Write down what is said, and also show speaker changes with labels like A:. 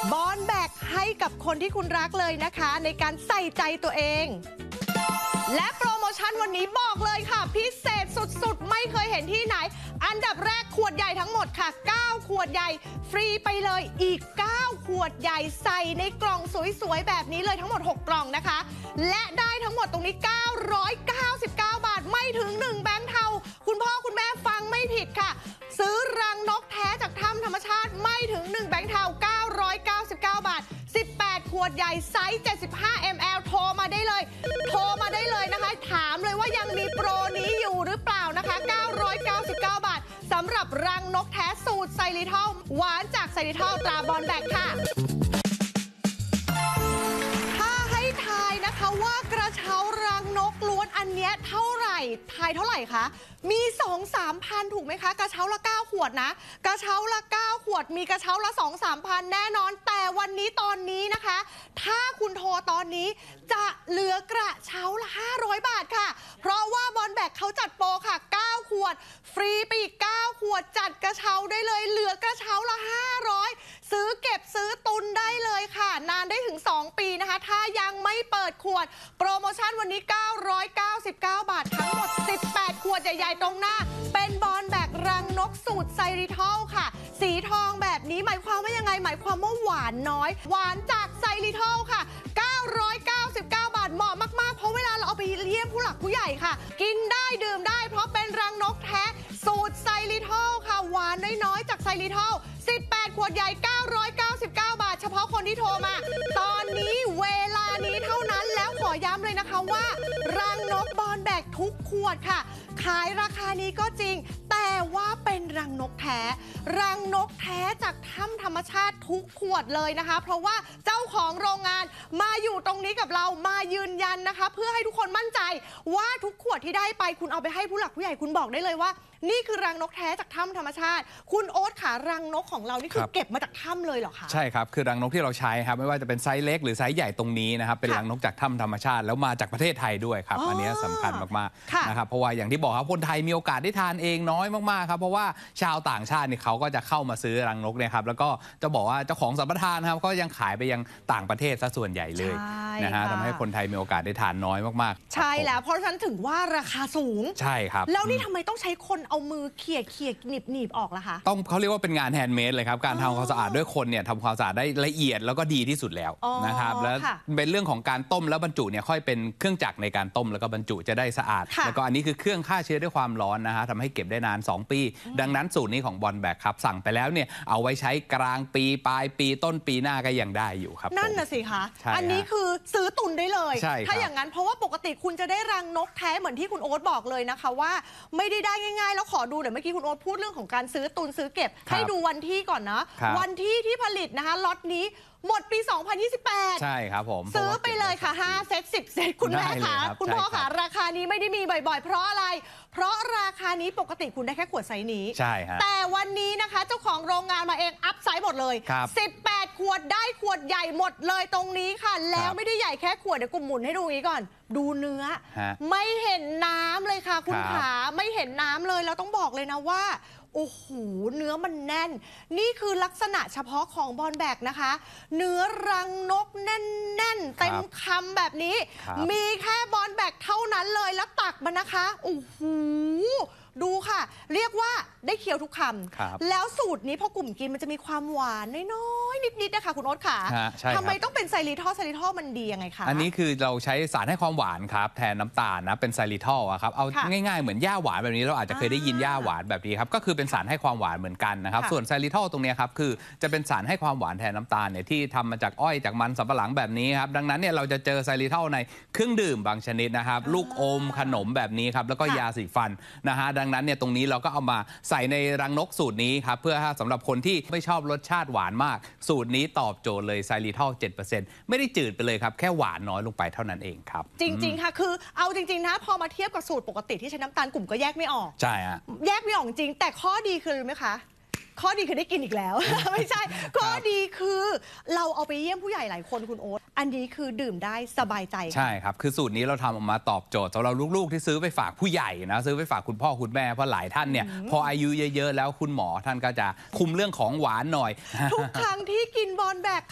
A: บอนแบกให้กับคนที่คุณรักเลยนะคะในการใส่ใจตัวเองและโปรโมชั่นวันนี้บอกเลยค่ะพิเศษสุดๆไม่เคยเห็นที่ไหนอันดับแรกขวดใหญ่ทั้งหมดค่ะ9ขวดใหญ่ฟรีไปเลยอีก9ขวดใหญ่ใส่ในกล่องสวยๆแบบนี้เลยทั้งหมด6กล่องนะคะและได้ทั้งหมดตรงนี้999 บาทไม่ถึง1แบงค์เทาคุณพ่อคุณแม่ฟังไม่ผิดค่ะซื้อรังนกแท้จากถ้ำธรรมชาติไม่ถึง1แบงค์เทา999 บาท18ขวดใหญ่ไซส์75 ml โทรมาได้เลยนะคะถามเลยว่ายังมีโปรนี้อยู่หรือเปล่านะคะ999 บาทสำหรับรังนกแท้สูตรไซริทอลหวานจากไซริทอลตราบอนแบกค่ะถ้าให้ทายนะคะว่ากระเช้ารังนกล้วนอันเนี้ยเท่าไหร่ทายเท่าไหร่คะมี 2-3 พันถูกไหมคะกระเช้าละ9ขวดนะกระเช้าละ9ขวดมีกระเช้าละ 2-3 พันแน่นอนแต่วันนี้ตอนนี้นะคะถ้าคุณโทรตอนนี้จะเหลือกระเช้าละ500 บาทค่ะเพราะว่าบอนแบกเขาจัดโปรค่ะ9ขวดฟรีไปอีก9ขวดจัดกระเช้าได้เลยเหลือกระเช้าละ500ซื้อเก็บซื้อตุนได้เลยค่ะนานได้ถึง2ปีนะคะถ้ายังไม่เปิดขวดโปรโมชั่นวันนี้999 บาททั้งหมด18ขวดใหญ่ๆตรงหน้าเป็นบอนแบกรังนกสูตรไซริทอลค่ะสีทองแบบนี้หมายความว่ายังไงหมายความว่าหวานน้อยหวานจากไซริทอลค่ะ999 บาทเหมาะมากๆเพราะเวลาเราเอาไปเยี่ยมผู้หลักผู้ใหญ่ค่ะกินได้ดื่มได้เพราะเป็นรังนกแท้สูตรไซริทอลค่ะหวานน้อยๆจากไซริทอล18ขวดใหญ่999 บาทเฉพาะคนที่โทรมาตอนนี้เวลานี้เท่านั้นแล้วขอย้ำเลยนะคะว่ารังนกบอนแบกทุกขวดค่ะขายราคานี้ก็จริงแต่ว่าเป็นรังนกแท้รังนกแท้จากถ้ำธรรมชาติทุกขวดเลยนะคะเพราะว่าเจ้าของโรงงานมาอยู่ตรงนี้กับเรามายืนยันนะคะเพื่อให้ทุกคนมั่นใจว่าทุกขวดที่ได้ไปคุณเอาไปให้ผู้หลักผู้ใหญ่คุณบอกได้เลยว่านี่คือรังนกแท้จากถ้ำธรรมชาติคุณโอ๊ตขารังนกของเรานี่คือเก็บมาจากถ้ำเลยเหรอคะ
B: ใช่ครับคือรังนกที่เราใช้ครับไม่ว่าจะเป็นไซส์เล็กหรือไซส์ใหญ่ตรงนี้นะครับเป็นรังนกจากถ้ำธรรมชาติแล้วมาจากประเทศไทยด้วยครับอันนี้สำคัญมากๆนะครับเพราะว่าอย่างที่บอกครับคนไทยมีโอกาสได้ทานเองน้อยมากๆครับเพราะว่าชาวต่างชาตินี่เขาก็จะเข้ามาซื้อรังนกเนี่ยครับแล้วก็จะบอกว่าเจ้าของสัมปทานครับก็ยังขายไปยังต่างประเทศซะส่วนใหญ่เลยนะฮะทำให้คนไทยมีโอกาสได้ทานน้อยมาก
A: ๆใช่แล้วเพราะฉะนั้นถึงว่าราคาสูง
B: ใช่ครับ
A: แล้วนี่ทำไมต้องใช้คนเอามือเขี่ยหนีบออกล่ะคะ
B: ต้องเขาเรียกว่าเป็นงานแฮนด์เมดเลยครับการทำความสะอาดด้วยคนเนี่ยทำความสะอาดได้ละเอียดแล้วก็ดีที่สุดแล้วนะครับแล้วเป็นเรื่องของการต้มแล้วบรรจุเนี่ยค่อยเป็นเครื่องจักรในการต้มแล้วก็บรรจุจะได้สะอาดแล้วก็อันนี้คือเครื่องฆ่าเชื้อด้วยความร้อนนะฮะทำให้เก็บได้นาน2ปีดังนั้นสูตรนี้ของบอนแบกครับสั่งไปแล้วเนี่ยเอาไว้ใช้กลางปีปลายปีต้นปีหน้าก็ยังได้อยู่ครับ
A: นั่นน่ะสิคะอันนี้คือซื้อตุนได้เลยถ้าอย่างนั้นเพราะว่าปกติคุณจะได้รังนกแท้เหมือนที่คุณโอ๊ตบอกเลยนะคะว่าไม่ได้ง่ายๆแล้วขอดูเดี๋ยวเมื่อกี้คุณโอ๊ตพูดเรื่องของการซื้อตุนซื้อเก็บให้ดูวันที่ก่อนนะวันที่ผลิตนะคะล็อตนี้หมดปี 2028
B: ใช่ครับผม
A: ซื้อไปเลยค่ะ5เซต10เซตคุณแม่ค่ะคุณพ่อค่ะราคานี้ไม่ได้มีบ่อยๆเพราะอะไรเพราะราคานี้ปกติคุณได้แค่ขวดไซส์นี้
B: ใช่ฮะ
A: แต่วันนี้นะคะเจ้าของโรงงานมาเองอัพไซส์หมดเลย18ขวดได้ขวดใหญ่หมดเลยตรงนี้ค่ะแล้วไม่ได้ใหญ่แค่ขวดเดี๋ยวกุมหมุนให้ดูนี้ก่อนดูเนื้อไม่เห็นน้ำเลยค่ะคุณขาไม่เห็นน้ำเลยแล้วต้องบอกเลยนะว่าโอ้โหเนื้อมันแน่นนี่คือลักษณะเฉพาะของบอนแบกนะคะเนื้อรังนกแน่นเต็มคำแบบนี้มีแค่บอนแบกเท่านั้นเลยแล้วตักมันนะคะโอ้โหดูค่ะเรียกว่าได้เคี้ยวทุกคำแล้วสูตรนี้พอกลุ่มกินมันจะมีความหวานน้อยๆนิดๆนะคะคุณโอ๊ตค่ะทำไมต้องเป็นไซริทอลมันดียังไงคะ
B: อันนี้คือเราใช้สารให้ความหวานครับแทนน้ำตาลนะเป็นไซริทอลครับเอาง่ายๆเหมือนหญ้าหวานแบบนี้เราอาจจะเคยได้ยินหญ้าหวานแบบนี้ครับก็คือเป็นสารให้ความหวานเหมือนกันนะครับส่วนไซริทอลตรงนี้ครับคือจะเป็นสารให้ความหวานแทนน้ำตาลเนี่ยที่ทำมาจากอ้อยจากมันสำปะหลังแบบนี้ครับดังนั้นเนี่ยเราจะเจอไซริทอลในเครื่องดื่มบางชนิดนะครับลูกอมขนมแบบนี้ครับแล้วก็ยาสีฟันนะฮะดังนั้นเนี่ยตรงนี้เราก็เอามาใส่ในรังนกสูตรนี้ครับเพื่อสำหรับคนที่ไม่ชอบรสชาติหวานมากสูตรนี้ตอบโจทย์เลยไซริทอล 7% ไม่ได้จืดไปเลยครับแค่หวานน้อยลงไปเท่านั้นเองครับ
A: จริงๆค่ะคือเอาจริงๆนะพอมาเทียบกับสูตรปกติที่ใช้น้ำตาลกลุ่มก็แยกไม่ออก
B: ใช่ฮะ
A: แยกไม่ออกจริงแต่ข้อดีคือรู้ไหมคะข้อดีคือได้กินอีกแล้ว ไม่ใช่ข้อดีคือเราเอาไปเยี่ยมผู้ใหญ่หลายคนคุณโอ๊ตอันนี้คือดื่มได้สบายใจ
B: ใช่ครับคือสูตรนี้เราทำออกมาตอบโจทย์สำหรับลูกๆที่ซื้อไปฝากผู้ใหญ่นะซื้อไปฝากคุณพ่อคุณแม่เพราะหลายท่านเนี่ยพออายุเยอะๆแล้วคุณหมอท่านก็จะคุมเรื่องของหวานหน่อย
A: ทุกครั้งที่กินบอนแบก